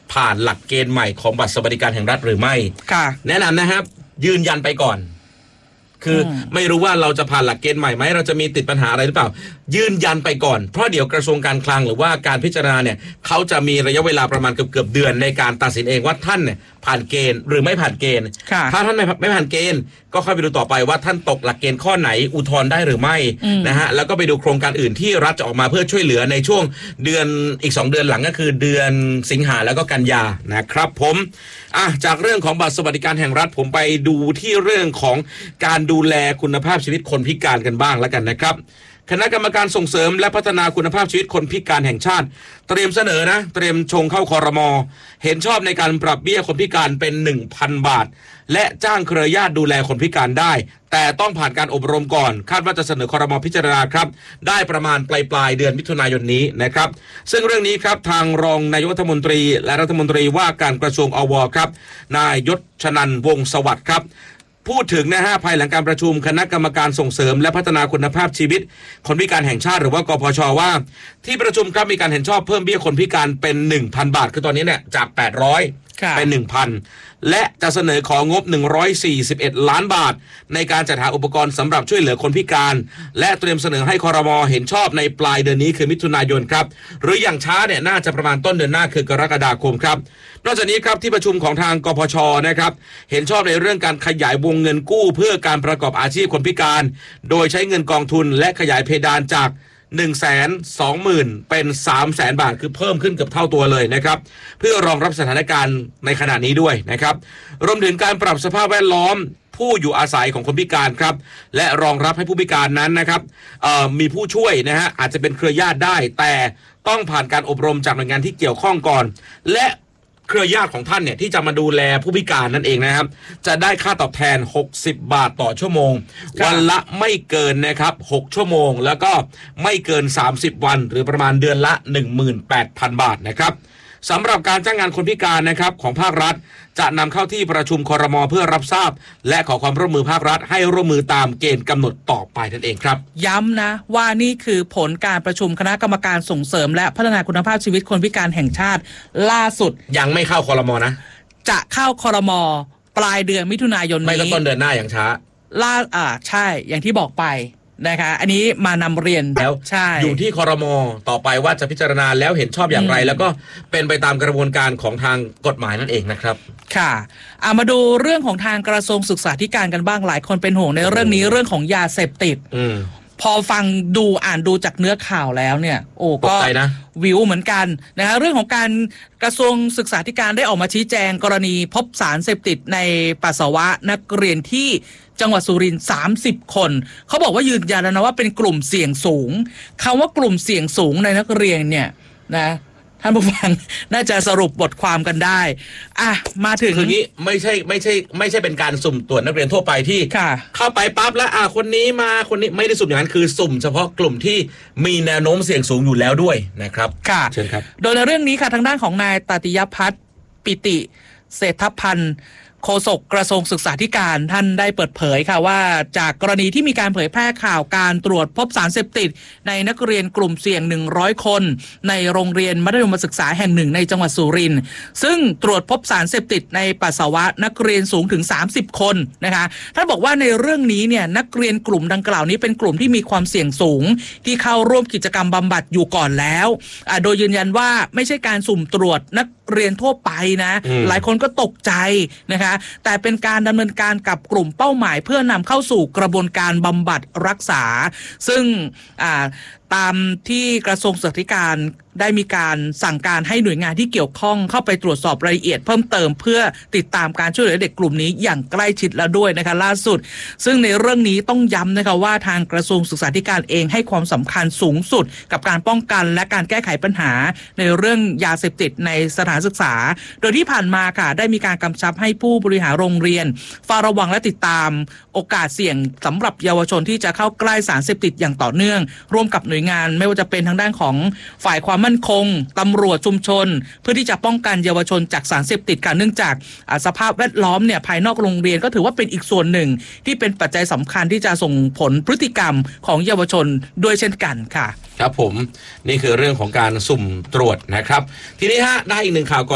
ผ่านหลักเกณฑ์ใหม่ของบัตรสวัสดิการแห่งรัฐหรือไม่แนะนำนะครับยืนยันไปก่อนคือไม่รู้ว่าเราจะผ่านหลักเกณฑ์ใหม่ไหมเราจะมีติดปัญหาอะไรหรือเปล่ายืนยันไปก่อนเพราะเดี๋ยวกระทรวงการคลังหรือว่าการพิจารณาเนี่ยเขาจะมีระยะเวลาประมาณเกือบเดือนในการตัดสินเองว่าท่านเนี่ยผ่านเกณฑ์หรือไม่ผ่านเกณฑ์ถ้าท่านไม่ผ่านเกณฑ์ก็ค่อยไปดูต่อไปว่าท่านตกหลักเกณฑ์ข้อไหนอุทธรณ์ได้หรือไม่นะฮะแล้วก็ไปดูโครงการอื่นที่รัฐจะออกมาเพื่อช่วยเหลือในช่วงเดือนอีก2 เดือนหลังก็คือเดือนสิงหาแล้วก็กันยานะครับผมจากเรื่องของบัตรสวัสดิการแห่งรัฐผมไปดูที่เรื่องของการดูแลคุณภาพชีวิตคนพิการกันบ้างแล้วกันนะครับคณะกรรมการส่งเสริมและพัฒนาคุณภาพชีวิตคนพิการแห่งชาติเตรียมเสนอเตรียมชงเข้าครม.เห็นชอบในการปรับเบี้ยคนพิการเป็น 1,000 บาทและจ้างเครือญาติดูแลคนพิการได้แต่ต้องผ่านการอบรมก่อนคาดว่าจะเสนอครม.พิจารณาครับได้ประมาณปลายเดือนมิถุนายนนี้นะครับซึ่งเรื่องนี้ครับทางรองนายกรัฐมนตรีและรัฐมนตรีว่าการกระทรวงอว.ครับนายยศชนันท์วงศ์สวัสดิ์ครับพูดถึงภายหลังการประชุมคณะกรรมการส่งเสริมและพัฒนาคุณภาพชีวิตคนพิการแห่งชาติหรือว่ากพช.ว่าที่ประชุมครับมีการเห็นชอบเพิ่มเบี้ยคนพิการเป็น 1,000 บาทคือตอนนี้เนี่ยจาก800เป็น 1,000 และจะเสนอของบ141 ล้านบาทในการจัดหาอุปกรณ์สำหรับช่วยเหลือคนพิการและเตรียมเสนอให้ครม.เห็นชอบในปลายเดือนนี้คือมิถุนายนครับหรืออย่างช้าเนี่ยน่าจะประมาณต้นเดือนหน้าคือกรกฎาคมครับนอกจากนี้ครับที่ประชุมของทางกพช.นะครับเห็นชอบในเรื่องการขยายวงเงินกู้เพื่อการประกอบอาชีพคนพิการโดยใช้เงินกองทุนและขยายเพดานจาก120,000 เป็น 300,000 บาทคือเพิ่มขึ้นเกือบเท่าตัวเลยนะครับเพื่อรองรับสถานการณ์ในขณะนี้ด้วยนะครับรวมถึงการปรับสภาพแวดล้อมผู้อยู่อาศัยของคนพิการครับและรองรับให้ผู้พิการนั้นนะครับมีผู้ช่วยอาจจะเป็นเครือญาติได้แต่ต้องผ่านการอบรมจากหน่วยงานที่เกี่ยวข้องก่อนและเครือญาติของท่านเนี่ยที่จะมาดูแลผู้พิการนั่นเองนะครับจะได้ค่าตอบแทน60 บาทต่อชั่วโมงวันละไม่เกินนะครับ6 ชั่วโมงแล้วก็ไม่เกิน30 วันหรือประมาณเดือนละ 18,000 บาทนะครับสำหรับการจ้างงานคนพิการนะครับของภาครัฐจะนำเข้าที่ประชุมครม.เพื่อรับทราบและขอความร่วมมือภาครัฐให้ร่วมมือตามเกณฑ์กำหนดต่อไปนั่นเองครับย้ำนะว่านี่คือผลการประชุมคณะกรรมการส่งเสริมและพัฒนาคุณภาพชีวิตคนพิการแห่งชาติล่าสุดยังไม่เข้าครม.นะจะเข้าครม.ปลายเดือนมิถุนายนนี้ไม่ก็ต้นเดือนหน้าอย่างช้าใช่อย่างที่บอกไปนะคะอันนี้มานำเรียนแล้วใช่อยู่ที่ครม.ต่อไปว่าจะพิจารณาแล้วเห็นชอบอย่างไรแล้วก็เป็นไปตามกระบวนการของทางกฎหมายนั่นเองนะครับค่ะมาดูเรื่องของทางกระทรวงศึกษาธิการกันบ้างหลายคนเป็นห่วงในเรื่องนี้เรื่องของยาเสพติดพอฟังอ่านดูจากเนื้อข่าวแล้วเนี่ยก็วิวเหมือนกันนะคะเรื่องของการกระทรวงศึกษาธิการได้ออกมาชี้แจงกรณีพบสารเสพติดในปัสสาวะนักเรียนที่จังหวัดสุรินทร์30 คนเขาบอกว่ายืนยันแล้วนะว่าเป็นกลุ่มเสี่ยงสูงคำว่ากลุ่มเสี่ยงสูงในนักเรียนเนี่ยนะท่านผู้ฟังน่าจะสรุปบทความกันได้มาถึงคืองี้ไม่ใช่เป็นการสุ่มตรวจนักเรียนทั่วไปที่เข้าไปปั๊บแล้วคนนี้มาคนนี้ไม่ได้สุ่มอย่างนั้นคือสุ่มเฉพาะกลุ่มที่มีแนวโน้มเสี่ยงสูงอยู่แล้วด้วยนะครับค่ะเชิญครับโดยในเรื่องนี้ค่ะทางด้านของนายตติยพัฒน์ปิติเศรษฐพันธ์โฆษกกระทรวงศึกษาธิการท่านได้เปิดเผยค่ะว่าจากกรณีที่มีการเผยแพร่ข่าวการตรวจพบสารเสพติดในนักเรียนกลุ่มเสี่ยง100 คนในโรงเรียนมัธยมศึกษาแห่งหนึ่งในจังหวัดสุรินทร์ซึ่งตรวจพบสารเสพติดในปัสสาวะนักเรียนสูงถึง30 คนนะคะท่านบอกว่าในเรื่องนี้เนี่ยนักเรียนกลุ่มดังกล่าวนี้เป็นกลุ่มที่มีความเสี่ยงสูงที่เข้าร่วมกิจกรรมบำบัดอยู่ก่อนแล้วโดยยืนยันว่าไม่ใช่การสุ่มตรวจนักเรียนทั่วไปนะหลายคนก็ตกใจนะคะแต่เป็นการดำเนินการกับกลุ่มเป้าหมายเพื่อนำเข้าสู่กระบวนการบำบัดรักษาซึ่งตามที่กระทรวงศึกษาธิการได้มีการสั่งการให้หน่วยงานที่เกี่ยวข้องเข้าไปตรวจสอบรายละเอียดเพิ่มเติมเพื่อติดตามการช่วยเหลือเด็กกลุ่มนี้อย่างใกล้ชิดแล้วด้วยนะคะล่าสุดซึ่งในเรื่องนี้ต้องย้ำนะคะว่าทางกระทรวงศึกษาธิการเองให้ความสำคัญสูงสุดกับการป้องกันและการแก้ไขปัญหาในเรื่องยาเสพติดในสถานศึกษาโดยที่ผ่านมาค่ะได้มีการกำชับให้ผู้บริหารโรงเรียนเฝ้าระวังและติดตามโอกาสเสี่ยงสำหรับเยาวชนที่จะเข้าใกล้สารเสพติดอย่างต่อเนื่องร่วมกับหน่วยงานไม่ว่าจะเป็นทางด้านของฝ่ายความมั่นคงตำรวจชุมชนเพื่อที่จะป้องกันเยาวชนจากสารเสพติดกันเนื่องจากสภาพแวดล้อมเนี่ยภายนอกโรงเรียนก็ถือว่าเป็นอีกส่วนหนึ่งที่เป็นปัจจัยสำคัญที่จะส่งผลพฤติกรรมของเยาวชนด้วยเช่นกันค่ะครับผมนี่คือเรื่องของการสุ่มตรวจนะครับทีนี้ได้อีกหนึ่งข่าว